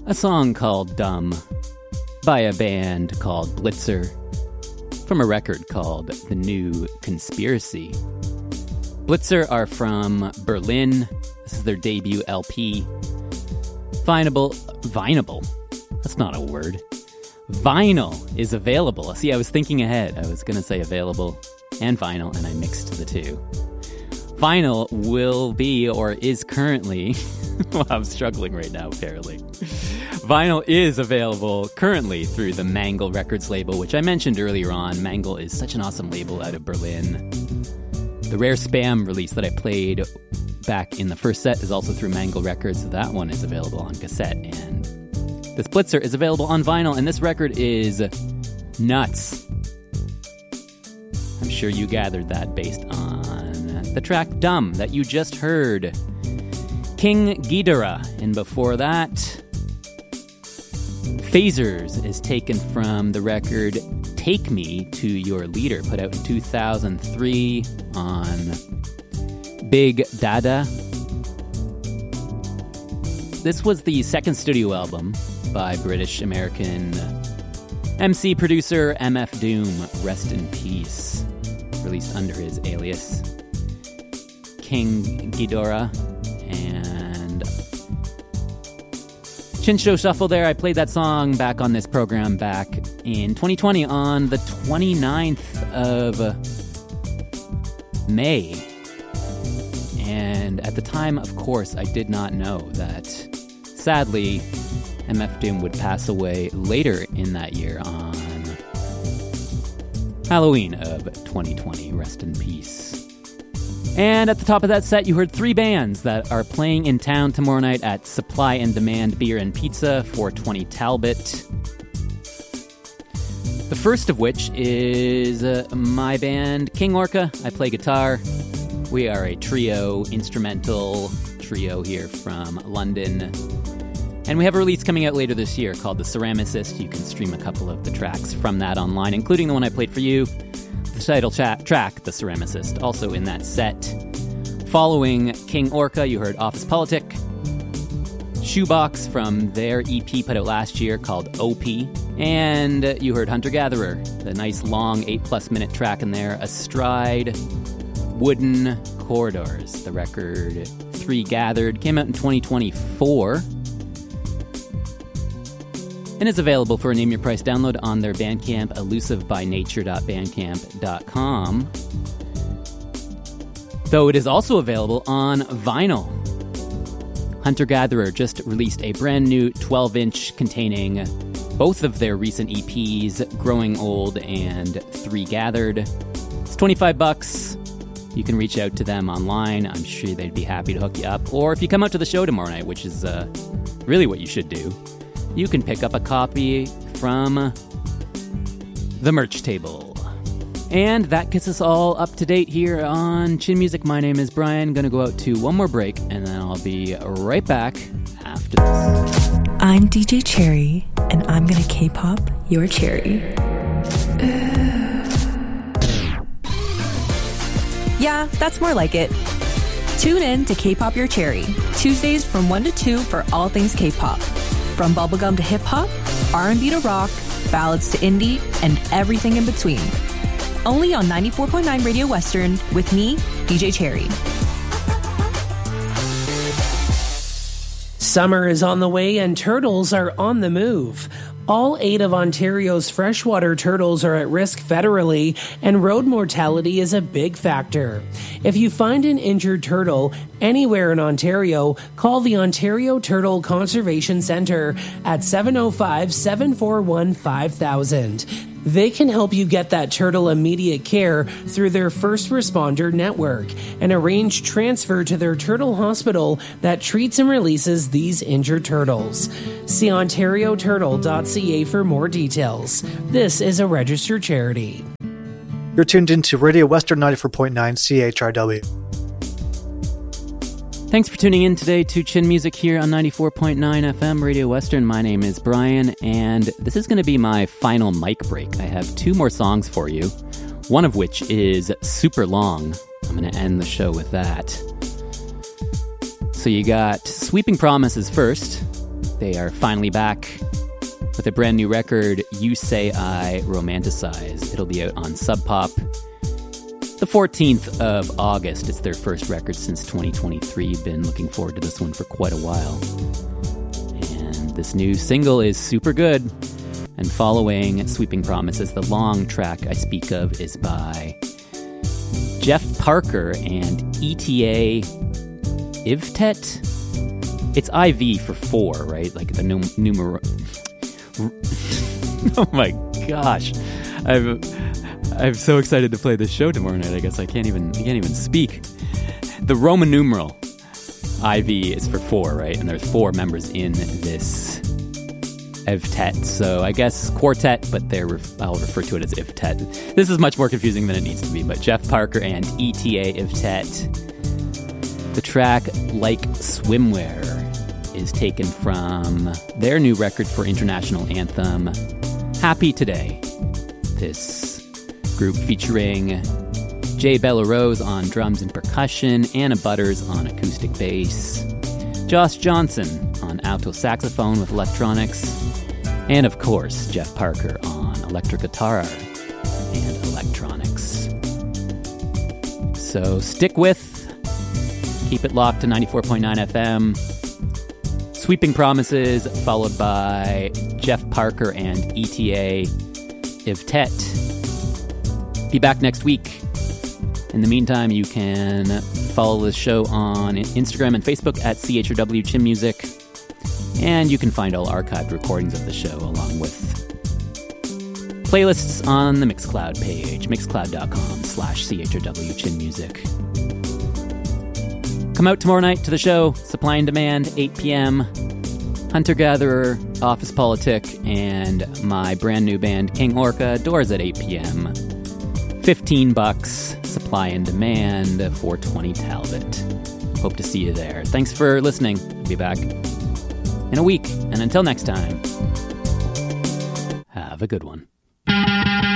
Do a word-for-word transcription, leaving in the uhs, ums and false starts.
A song called Dumb by a band called Blitzer from a record called The New Conspiracy. Blitzer are from Berlin. This is their debut L P. Vinable, vinable. That's not a word. Vinyl is available. See, I was thinking ahead. I was going to say available and vinyl, and I mixed the two. Vinyl will be, or is currently, well, I'm struggling right now, apparently. Vinyl is available currently through the Mangle Records label, which I mentioned earlier on. Mangle is such an awesome label out of Berlin. The Rare Spam release that I played back in the first set is also through Mangle Records. So that one is available on cassette, and this Blitzer is available on vinyl, and this record is nuts. I'm sure you gathered that based on the track Dumb that you just heard. King Ghidorah, and before that, Phasers is taken from the record Take Me to Your Leader, put out in two thousand three on Big Dada. This was the second studio album by British-American M C producer M F Doom, rest in peace, released under his alias King Ghidorah. And Chin Show Shuffle there, I played that song back on this program back in twenty twenty on the twenty-ninth of May. And at the time, of course, I did not know that, sadly, M F Doom would pass away later in that year on Halloween of twenty twenty. Rest in peace. And at the top of that set, you heard three bands that are playing in town tomorrow night at Supply and Demand Beer and Pizza, four twenty Talbot. The first of which is uh, my band, King Orca. I play guitar. We are a trio, instrumental trio here from London. And we have a release coming out later this year called The Ceramicist. You can stream a couple of the tracks from that online, including the one I played for you, the title cha- track, The Ceramicist, also in that set. Following King Orca, you heard Office Politic, Shoebox from their E P put out last year called O P, and you heard Hunter Gatherer, the nice long eight-plus minute track in there, Astride Wooden Corridors. The record Three Gathered came out in twenty twenty-four. And is available for a Name Your Price download on their Bandcamp, elusive by nature dot bandcamp dot com. Though it is also available on vinyl. Hunter Gatherer just released a brand new twelve-inch containing both of their recent E Ps, Growing Old and Three Gathered. It's twenty-five bucks. You can reach out to them online. I'm sure they'd be happy to hook you up. Or if you come out to the show tomorrow night, which is uh, really what you should do, you can pick up a copy from the merch table. And that gets us all up to date here on Chin Music. My name is Brian. Gonna go out to one more break, and then I'll be right back after this. I'm D J Cherry, and I'm gonna K-pop your cherry. Yeah, that's more like it. Tune in to K-pop Your Cherry, Tuesdays from one to two for all things K-pop. From bubblegum to hip-hop, R and B to rock, ballads to indie, and everything in between. Only on ninety-four point nine Radio Western with me, D J Cherry. Summer is on the way and turtles are on the move. All eight of Ontario's freshwater turtles are at risk federally, and road mortality is a big factor. If you find an injured turtle anywhere in Ontario, call the Ontario Turtle Conservation Centre at seven oh five, seven four one, five thousand. They can help you get that turtle immediate care through their first responder network and arrange transfer to their turtle hospital that treats and releases these injured turtles. See ontario turtle dot c a for more details. This is a registered charity. You're tuned into Radio Western ninety-four point nine C H R W. Thanks for tuning in today to Chin Music here on ninety-four point nine F M Radio Western. My name is Brian, and this is going to be my final mic break. I have two more songs for you, one of which is super long. I'm going to end the show with that. So you got Sweeping Promises first. They are finally back with a brand new record, You Say I Romanticize. It'll be out on Sub Pop the fourteenth of August. It's their first record since twenty twenty-three. Been looking forward to this one for quite a while. And this new single is super good. And following Sweeping Promises, the long track I speak of is by Jeff Parker and E T A Ivtet. It's I V for four, right? Like the num- numero... Oh my gosh. I'm I'm so excited to play this show tomorrow night. I guess I can't even I can't even speak. The Roman numeral I V is for four, right? And there's four members in this Ivtet. So I guess quartet, but they're ref- I'll refer to it as Ivtet. This is much more confusing than it needs to be, but Jeff Parker and E T A Ivtet. The track Like Swimwear is taken from their new record for International Anthem, Happy Today. This group featuring Jay Bellarose on drums and percussion, Anna Butters on acoustic bass, Josh Johnson on alto saxophone with electronics, and of course, Jeff Parker on electric guitar and electronics. So stick with, keep it locked to ninety-four point nine F M. Sweeping Promises, followed by Jeff Parker and E T A Ivtet. Be back next week. In the meantime, you can follow the show on Instagram and Facebook at C H R W Chin Music. And you can find all archived recordings of the show along with playlists on the Mixcloud page, mixcloud.com slash CHRW Chin Music. Come out tomorrow night to the show, Supply and Demand, eight p.m. Hunter-Gatherer, Office Politic, and my brand new band, King Orca, doors at eight p.m. fifteen bucks, Supply and Demand, four twenty Talbot. Hope to see you there. Thanks for listening. I'll be back in a week. And until next time, have a good one.